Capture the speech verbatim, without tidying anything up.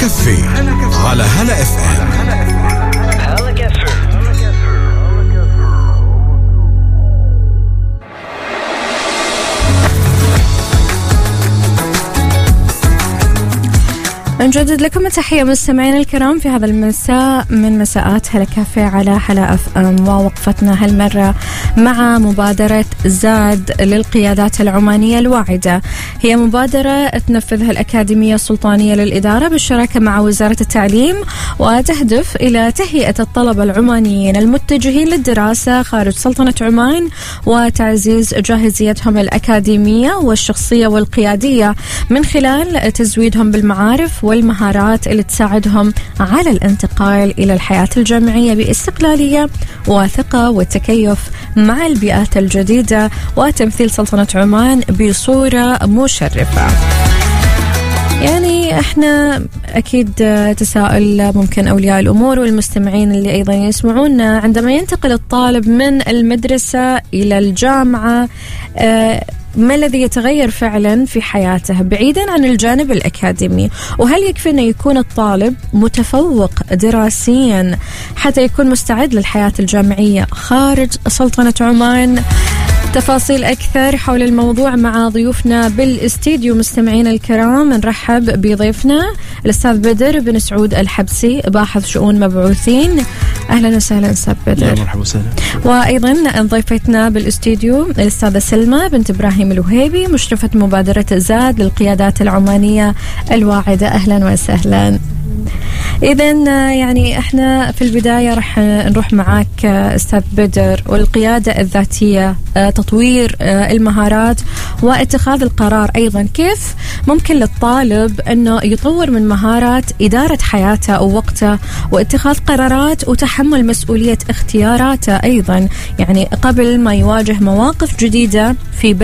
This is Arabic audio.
كافيه على هلا اف ام. نجدد لكم تحية مستمعين الكرام في هذا المساء من مساءات هلا كافيه على هلا اف ام، ووقفتنا هالمرة مع مبادرة زاد للقيادات العمانية الواعدة. هي مبادرة تنفذها الأكاديمية السلطانية للإدارة بالشراكة مع وزارة التعليم، وتهدف إلى تهيئة الطلبة العمانيين المتجهين للدراسة خارج سلطنة عمان وتعزيز جاهزيتهم الأكاديمية والشخصية والقيادية من خلال تزويدهم بالمعارف والمهارات اللي تساعدهم على الانتقال إلى الحياة الجامعية باستقلالية وثقة والتكيف مع البيئات الجديدة وتمثيل سلطنة عمان بصورة مشرفة. يعني احنا اكيد تساؤل ممكن اولياء الامور والمستمعين اللي ايضا يسمعونا، عندما ينتقل الطالب من المدرسة الى الجامعة اه ما الذي يتغير فعلا في حياته بعيدا عن الجانب الأكاديمي؟ وهل يكفي أن يكون الطالب متفوق دراسيا حتى يكون مستعد للحياة الجامعية خارج سلطنة عمان؟ تفاصيل أكثر حول الموضوع مع ضيوفنا بالاستديو. مستمعين الكرام، نرحب بضيفنا الأستاذ بدر بن سعود الحبسي، باحث شؤون مبعوثين. أهلا وسهلا أستاذ بدر. مرحبا وسهلا. وأيضا ضيفتنا بالاستديو الأستاذة سلمى بنت إبراهيم الوهيبي، مشرفة مبادرة زاد للقيادات العمانية الواعدة. أهلا وسهلا. إذن يعني احنا في البداية رح نروح معاك أستاذ بدر، والقيادة الذاتية، تطوير المهارات واتخاذ القرار. أيضا كيف ممكن للطالب أنه يطور من مهارات إدارة حياته أو وقته واتخاذ قرارات وتحمل مسؤولية اختياراته أيضا، يعني قبل ما يواجه مواقف جديدة في